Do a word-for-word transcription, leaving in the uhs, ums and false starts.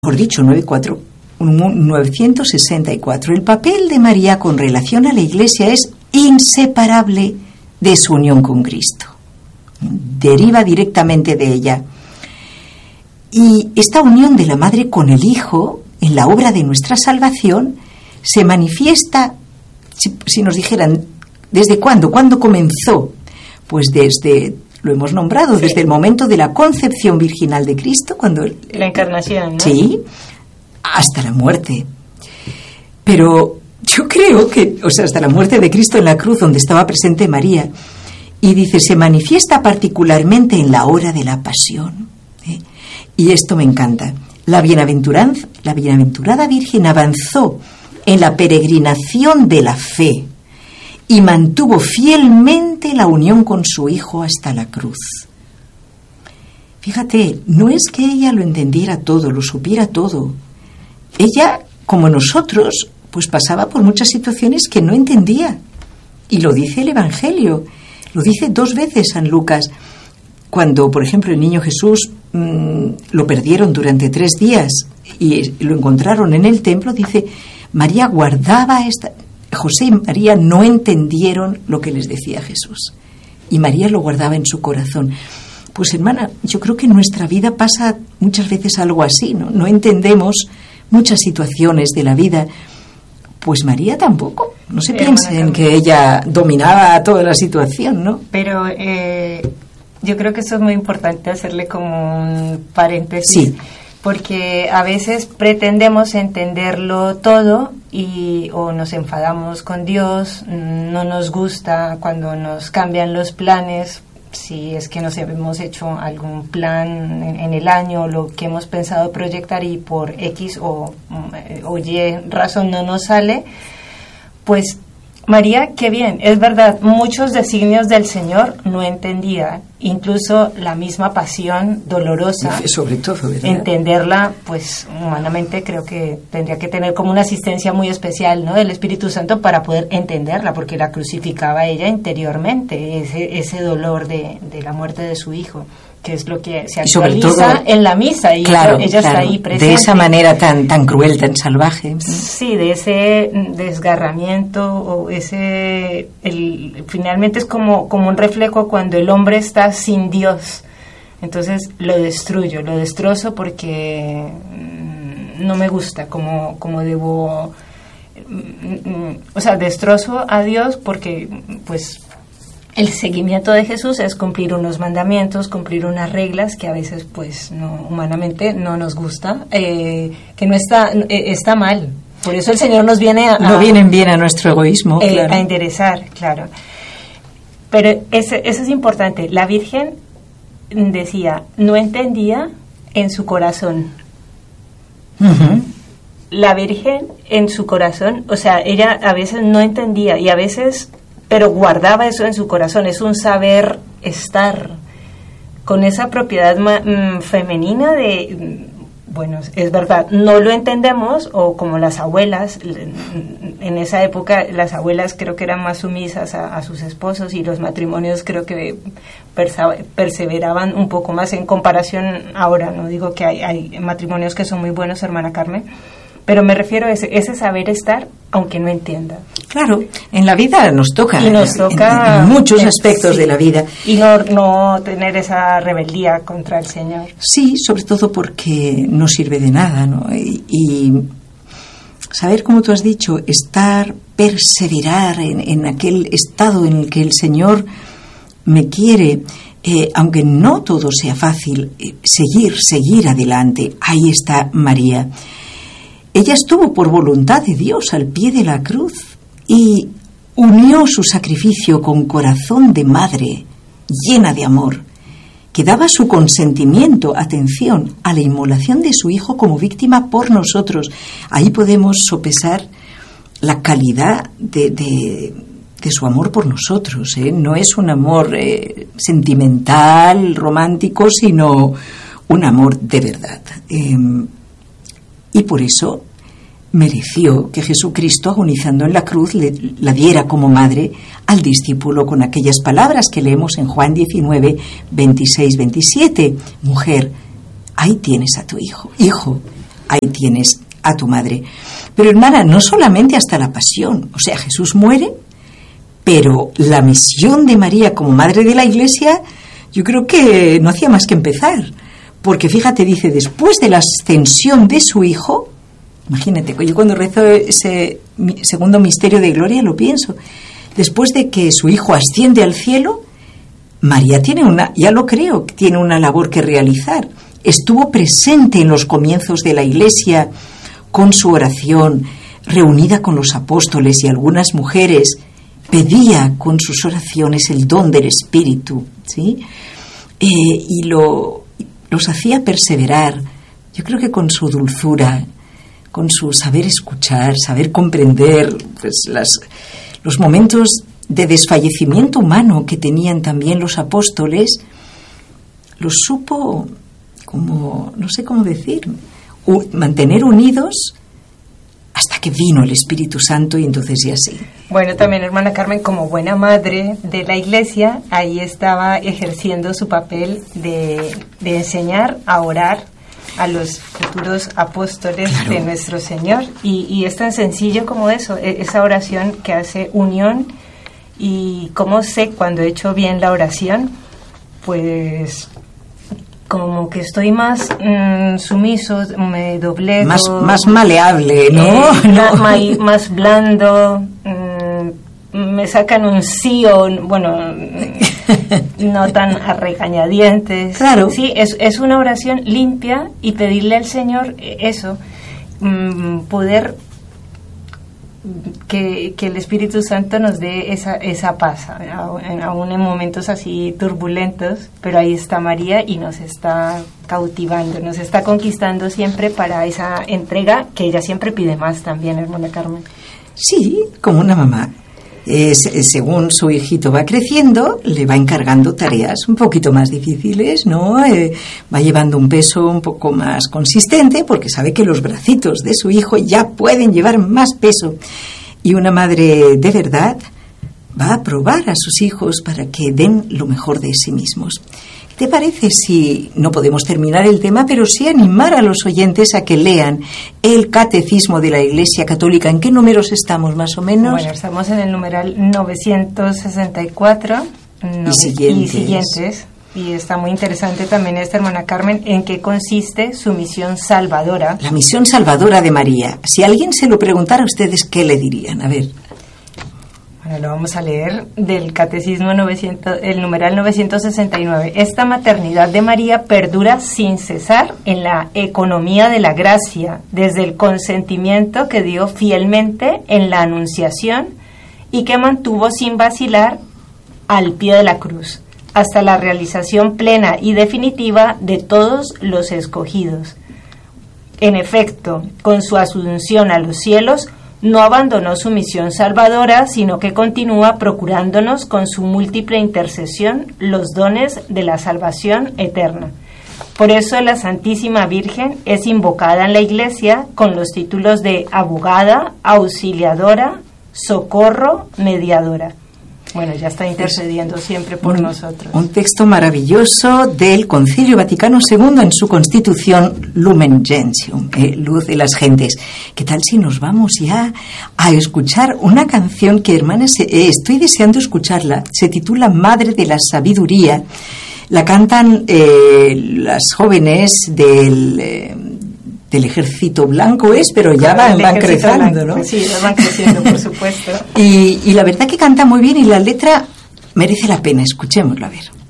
Mejor dicho, novecientos sesenta y cuatro. El papel de María con relación a la Iglesia es inseparable de su unión con Cristo. Deriva directamente de ella. Y esta unión de la Madre con el Hijo, en la obra de nuestra salvación, se manifiesta, si, si nos dijeran, ¿desde cuándo? ¿Cuándo comenzó? Pues desde... Lo hemos nombrado, sí. Desde el momento de la concepción virginal de Cristo, cuando... La encarnación, ¿no? Sí, hasta la muerte. Pero yo creo que, o sea, hasta la muerte de Cristo en la cruz, donde estaba presente María, y dice, se manifiesta particularmente en la hora de la pasión. ¿eh? Y esto me encanta. La bienaventuranza, la bienaventurada Virgen avanzó en la peregrinación de la fe, y mantuvo fielmente la unión con su Hijo hasta la cruz. Fíjate, no es que ella lo entendiera todo, lo supiera todo. Ella, como nosotros, pues pasaba por muchas situaciones que no entendía. Y lo dice el Evangelio, lo dice dos veces San Lucas. Cuando, por ejemplo, el niño Jesús mmm, lo perdieron durante tres días y lo encontraron en el templo, dice, María guardaba esta... José y María no entendieron lo que les decía Jesús y María lo guardaba en su corazón. Pues hermana, yo creo que en nuestra vida pasa muchas veces algo así, ¿no? No entendemos muchas situaciones de la vida. Pues María tampoco. No se Pero piensen bueno, que ella dominaba toda la situación, ¿no? Pero eh, yo creo que eso es muy importante hacerle como un paréntesis. Sí. Porque a veces pretendemos entenderlo todo y o nos enfadamos con Dios, no nos gusta cuando nos cambian los planes, si es que nos hemos hecho algún plan en, en el año, lo que hemos pensado proyectar y por X o, o Y razón no nos sale, pues María, qué bien, es verdad, muchos designios del Señor no entendía, incluso la misma pasión dolorosa, sobre todo, ¿verdad? Entenderla, pues humanamente creo que tendría que tener como una asistencia muy especial, ¿no?, del Espíritu Santo para poder entenderla, porque la crucificaba ella interiormente, ese, ese dolor de, de la muerte de su hijo, que es lo que se actualiza todo, en la misa, y claro, ella, ella claro, está ahí presente. De esa manera tan tan cruel, tan salvaje. Sí, de ese desgarramiento, o ese... El, finalmente es como, como un reflejo cuando el hombre está sin Dios. Entonces lo destruyo, lo destrozo porque no me gusta como, como debo... O sea, destrozo a Dios porque, pues... El seguimiento de Jesús es cumplir unos mandamientos, cumplir unas reglas que a veces, pues, no, humanamente no nos gusta, eh, que no está, eh, está mal. Por eso el Señor nos viene a... No vienen bien a nuestro egoísmo, eh, claro. A enderezar, claro. Pero ese, eso es importante. La Virgen decía, no entendía en su corazón. Uh-huh. La Virgen en su corazón, o sea, ella a veces no entendía y a veces... pero guardaba eso en su corazón, es un saber estar con esa propiedad ma, mm, femenina de, bueno, es verdad, no lo entendemos, o como las abuelas, en esa época las abuelas creo que eran más sumisas a, a sus esposos y los matrimonios creo que persa, perseveraban un poco más en comparación ahora, no digo que hay, hay matrimonios que son muy buenos, hermana Carmen, pero me refiero a ese, ese saber estar, aunque no entienda. Claro, en la vida nos toca, y nos toca en, en muchos en, aspectos sí, de la vida. Y no, no tener esa rebeldía contra el Señor. Sí, sobre todo porque no sirve de nada, ¿no? Y, y saber, como tú has dicho, estar, perseverar en, en aquel estado en el que el Señor me quiere, eh, aunque no todo sea fácil, eh, seguir, seguir adelante. Ahí está María. Ella estuvo por voluntad de Dios al pie de la cruz y unió su sacrificio con corazón de madre, llena de amor, que daba su consentimiento, atención, a la inmolación de su hijo como víctima por nosotros. Ahí podemos sopesar la calidad de, de, de su amor por nosotros, ¿eh? No es un amor eh, sentimental, romántico, sino un amor de verdad. Eh, Y por eso mereció que Jesucristo, agonizando en la cruz, le, la diera como madre al discípulo con aquellas palabras que leemos en Juan diecinueve, veintiséis, veintisiete. Mujer, ahí tienes a tu hijo. Hijo, ahí tienes a tu madre. Pero hermana, no solamente hasta la pasión, o sea, Jesús muere, pero la misión de María como madre de la Iglesia, yo creo que no hacía más que empezar, porque fíjate, dice, después de la ascensión de su hijo, imagínate, yo cuando rezo ese segundo misterio de gloria lo pienso, después de que su hijo asciende al cielo, María tiene una, ya lo creo, tiene una labor que realizar. Estuvo presente en los comienzos de la Iglesia con su oración, reunida con los apóstoles y algunas mujeres, pedía con sus oraciones el don del Espíritu, ¿sí? Eh, y lo, los hacía perseverar, yo creo que con su dulzura, con su saber escuchar, saber comprender pues, las, los momentos de desfallecimiento humano que tenían también los apóstoles, los supo, como, no sé cómo decir, u, mantener unidos hasta que vino el Espíritu Santo y entonces ya sí. Bueno, también hermana Carmen, como buena madre de la Iglesia, ahí estaba ejerciendo su papel de, de enseñar a orar a los futuros apóstoles, claro, de nuestro Señor. Y, y es tan sencillo como eso, esa oración que hace unión. Y cómo sé cuando he hecho bien la oración, pues como que estoy más mmm, sumiso, me doblego. Más, más maleable, ¿no? Eh, no. Más, más blando, mmm, me sacan un sí o, bueno, no tan a regañadientes. Claro. Sí, es, es una oración limpia y pedirle al Señor eso, mmm, poder... Que, que el Espíritu Santo nos dé esa, esa paz, aún en momentos así turbulentos, pero ahí está María y nos está cautivando, nos está conquistando siempre para esa entrega que ella siempre pide más también, hermana Carmen. Sí, como una mamá. Eh, según su hijito va creciendo, le va encargando tareas un poquito más difíciles, ¿no? Eh, va llevando un peso un poco más consistente porque sabe que los bracitos de su hijo ya pueden llevar más peso. Y una madre de verdad va a probar a sus hijos para que den lo mejor de sí mismos. ¿Te parece si no podemos terminar el tema, pero sí animar a los oyentes a que lean el Catecismo de la Iglesia Católica? ¿En qué números estamos, más o menos? Bueno, estamos en el numeral novecientos sesenta y cuatro no, y, siguientes. y siguientes. Y está muy interesante también esta, hermana Carmen, en qué consiste su misión salvadora. La misión salvadora de María. Si alguien se lo preguntara a ustedes, ¿qué le dirían? A ver... Bueno, lo vamos a leer del Catecismo novecientos, el numeral novecientos sesenta y nueve. Esta maternidad de María perdura sin cesar en la economía de la gracia, desde el consentimiento que dio fielmente en la Anunciación y que mantuvo sin vacilar al pie de la cruz, hasta la realización plena y definitiva de todos los escogidos. En efecto, con su asunción a los cielos, no abandonó su misión salvadora, sino que continúa procurándonos con su múltiple intercesión los dones de la salvación eterna. Por eso la Santísima Virgen es invocada en la Iglesia con los títulos de abogada, auxiliadora, socorro, mediadora. Bueno, ya está intercediendo siempre por un, nosotros. Un texto maravilloso del Concilio Vaticano segundo en su Constitución Lumen Gentium, eh, luz de las gentes. ¿Qué tal si nos vamos ya a escuchar una canción que, hermanas, eh, estoy deseando escucharla? Se titula Madre de la Sabiduría. La cantan eh, las jóvenes del... Eh, del Ejército Blanco es, pero ya van, van creciendo, ¿no? Sí, van creciendo, por supuesto. y, y la verdad que canta muy bien y la letra merece la pena, escuchémoslo a ver.